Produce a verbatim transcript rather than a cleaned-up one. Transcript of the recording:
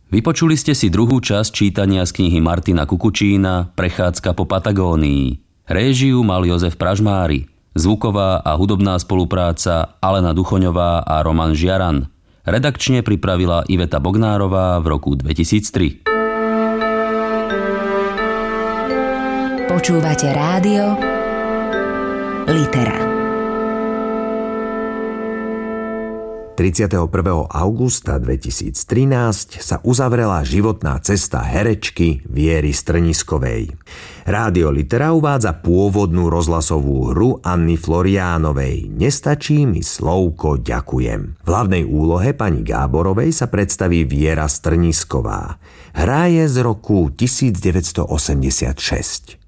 Vypočuli ste si druhú časť čítania z knihy Martina Kukučína Prechádzka po Patagónii. Réžiu mal Jozef Pražmári. Zvuková a hudobná spolupráca Alena Duchoňová a Roman Žiaran. Redakčne pripravila Iveta Bognárová v roku dvetisíctri. Počúvate rádio Litera. tridsiateho prvého augusta dvetisíctrinásť sa uzavrela životná cesta herečky Viery Strniskovej. Rádio Litera uvádza pôvodnú rozhlasovú hru Anny Floriánovej Nestačí mi slovko ďakujem. V hlavnej úlohe pani Gáborovej sa predstaví Viera Strnisková. Hra je z roku devätnásť osemdesiatšesť.